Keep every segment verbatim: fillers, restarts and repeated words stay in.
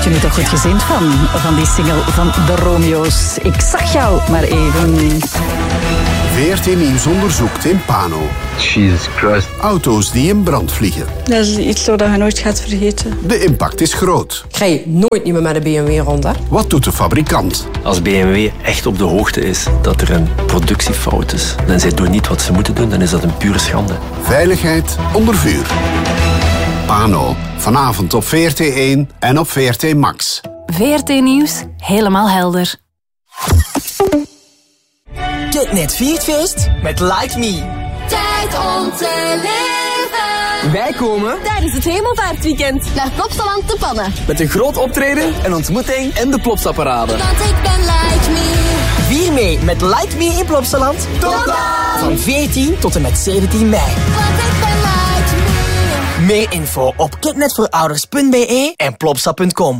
wordt je nu toch goed gezind van, van die single van de Romeo's. Ik zag jou maar even. V R T Nieuws onderzoekt in Pano. Jesus Christ. Auto's die in brand vliegen. Dat is iets dat je nooit gaat vergeten. De impact is groot. Ik rij nooit niet meer met een B M W rond, hè? Wat doet de fabrikant? Als B M W echt op de hoogte is dat er een productiefout is en zij doen niet wat ze moeten doen, dan is dat een pure schande. Veiligheid onder vuur. Pano. Vanavond op V R T één en op V R T Max. V R T Nieuws. Helemaal helder. Kitnet viert feest met Like Me. Tijd om te leven. Wij komen tijdens het Hemelvaartweekend naar Plopsaland te Pannen. Met een groot optreden, een ontmoeting en de Plopsaparade. Want ik ben Like Me. Vier mee met Like Me in Plopsaland. Tot dan! Van veertien tot en met zeventien mei. Want ik ben Like Me. Meer info op kitnetvoorouders punt b e en plopsa punt com.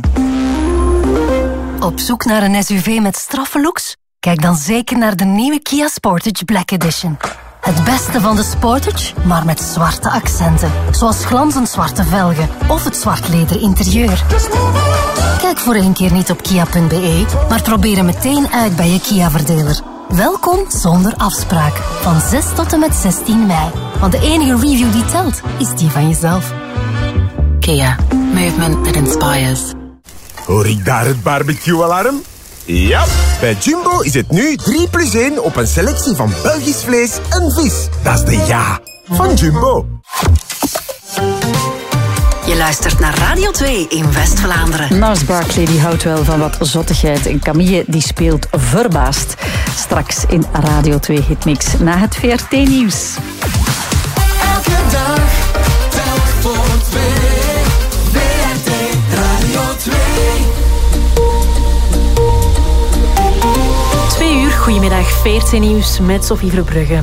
Op zoek naar een S U V met straffe looks? Kijk dan zeker naar de nieuwe Kia Sportage Black Edition. Het beste van de Sportage, maar met zwarte accenten. Zoals glanzend zwarte velgen of het zwart leder interieur. Kijk voor één keer niet op kia punt b e, maar probeer hem meteen uit bij je Kia-verdeler. Welkom zonder afspraak. Van zes tot en met zestien mei. Want de enige review die telt, is die van jezelf. Kia. Movement that inspires. Hoor ik daar het barbecue-alarm? Ja, bij Jumbo is het nu drie plus één op een selectie van Belgisch vlees en vis. Dat is de ja van Jumbo. Je luistert naar Radio twee in West-Vlaanderen. Nars Barkley die houdt wel van wat zottigheid. En Camille die speelt verbaasd. Straks in Radio twee Hitmix na het V R T-nieuws. Elke dag, telk voor twee. V R T Radio twee. Twee uur, goedemiddag, V R T-nieuws met Sophie Verbrugge.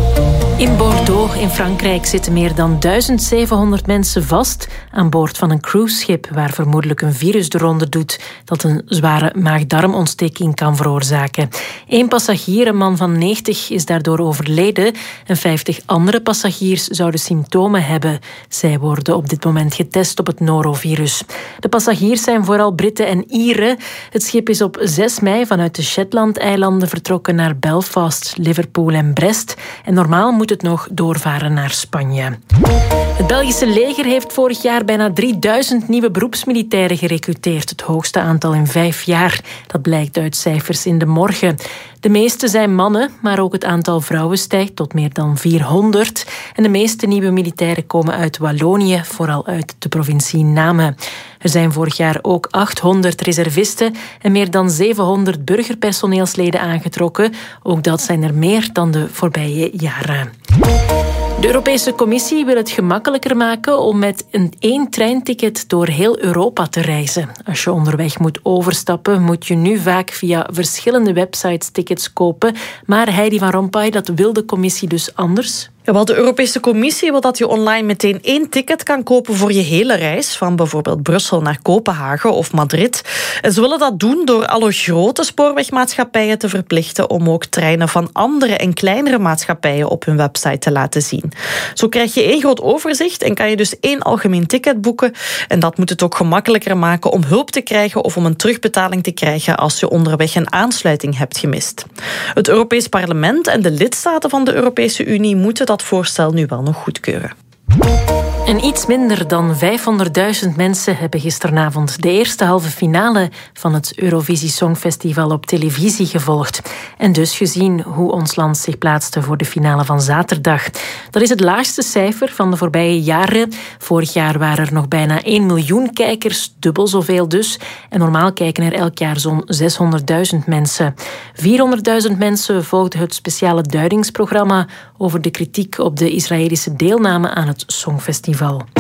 In Bordeaux in Frankrijk zitten meer dan duizend zevenhonderd mensen vast aan boord van een cruiseschip waar vermoedelijk een virus de ronde doet dat een zware maag-darmontsteking kan veroorzaken. Eén passagier, een man van negentig, is daardoor overleden en vijftig andere passagiers zouden symptomen hebben. Zij worden op dit moment getest op het norovirus. De passagiers zijn vooral Britten en Ieren. Het schip is op zes mei vanuit de Shetland-eilanden vertrokken naar Belfast, Liverpool en Brest en normaal moet het nog doorvaren naar Spanje. Het Belgische leger heeft vorig jaar bijna drieduizend nieuwe beroepsmilitairen gerecruiteerd. Het hoogste aantal in vijf jaar. Dat blijkt uit cijfers in De Morgen. De meeste zijn mannen, maar ook het aantal vrouwen stijgt tot meer dan vierhonderd. En de meeste nieuwe militairen komen uit Wallonië, vooral uit de provincie Namen. Er zijn vorig jaar ook achthonderd reservisten en meer dan zevenhonderd burgerpersoneelsleden aangetrokken. Ook dat zijn er meer dan de voorbije jaren. De Europese Commissie wil het gemakkelijker maken om met een één treinticket door heel Europa te reizen. Als je onderweg moet overstappen, moet je nu vaak via verschillende websites tickets kopen. Maar Heidi van Rompuy, dat wil de Commissie dus anders. Ja, wel, de Europese Commissie wil dat je online meteen één ticket kan kopen voor je hele reis, van bijvoorbeeld Brussel naar Kopenhagen of Madrid. En ze willen dat doen door alle grote spoorwegmaatschappijen te verplichten om ook treinen van andere en kleinere maatschappijen op hun website te laten zien. Zo krijg je één groot overzicht en kan je dus één algemeen ticket boeken. En dat moet het ook gemakkelijker maken om hulp te krijgen of om een terugbetaling te krijgen als je onderweg een aansluiting hebt gemist. Het Europees Parlement en de lidstaten van de Europese Unie moeten dat voorstel nu wel nog goedkeuren. En iets minder dan vijfhonderdduizend mensen hebben gisteravond de eerste halve finale van het Eurovisie Songfestival op televisie gevolgd. En dus gezien hoe ons land zich plaatste voor de finale van zaterdag. Dat is het laagste cijfer van de voorbije jaren. Vorig jaar waren er nog bijna één miljoen kijkers, dubbel zoveel dus. En normaal kijken er elk jaar zo'n zeshonderdduizend mensen. vierhonderdduizend mensen volgden het speciale duidingsprogramma over de kritiek op de Israëlische deelname aan het Songfestival.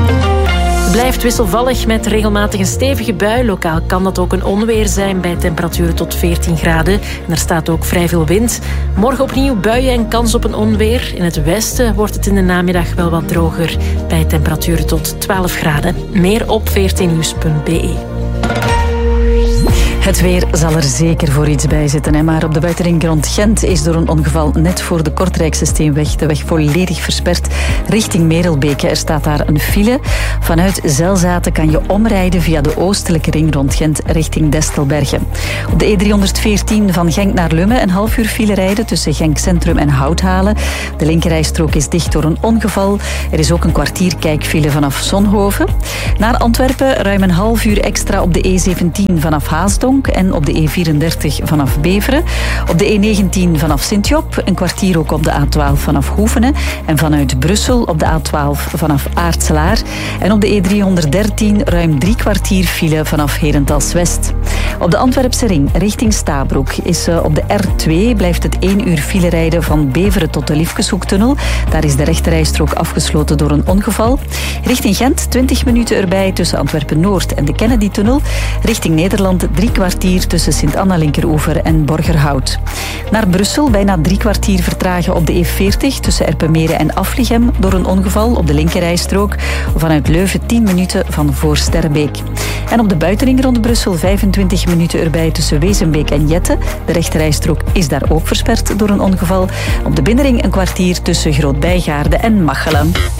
Het blijft wisselvallig met regelmatig een stevige bui. Lokaal kan dat ook een onweer zijn bij temperaturen tot veertien graden. En er staat ook vrij veel wind. Morgen opnieuw buien en kans op een onweer. In het westen wordt het in de namiddag wel wat droger bij temperaturen tot twaalf graden. Meer op v r t nieuws punt b e. Het weer zal er zeker voor iets bij zitten. Hè? Maar op de buitenring rond Gent is door een ongeval net voor de Kortrijkse Steenweg de weg volledig versperd richting Merelbeke. Er staat daar een file. Vanuit Zelzaten kan je omrijden via de oostelijke ring rond Gent richting Destelbergen. Op de E driehonderdveertien van Genk naar Lummen een half uur file rijden tussen Genk Centrum en Houthalen. De linkerrijstrook is dicht door een ongeval. Er is ook een kwartier kijkfile vanaf Zonhoven. Naar Antwerpen ruim een half uur extra op de E zeventien vanaf Haasdonk en op de E vierendertig vanaf Beveren. Op de E negentien vanaf Sint-Job, een kwartier ook op de A twaalf vanaf Hoevenen en vanuit Brussel op de A twaalf vanaf Aartselaar. En op de E driehonderddertien ruim drie kwartier file vanaf Herentals West. Op de Antwerpse ring richting Stabroek is uh, op de R twee blijft het één uur file rijden van Beveren tot de Liefkeshoektunnel. Daar is de rechterrijstrook afgesloten door een ongeval. Richting Gent twintig minuten erbij tussen Antwerpen-Noord en de Kennedy-tunnel. Richting Nederland drie kwartier tussen Sint-Anna-Linkeroever en Borgerhout. Naar Brussel bijna drie kwartier vertragen op de E veertig tussen Erpenmeren en Aflichem door een ongeval op de linkerrijstrook. Vanuit Leuven tien minuten van voor Sterrebeek. En op de buitenring rond Brussel vijfentwintig minuten erbij tussen Wezenbeek en Jette. De rechterrijstrook is daar ook versperd door een ongeval. Op de binnenring een kwartier tussen Groot-Bijgaarde en Machelen.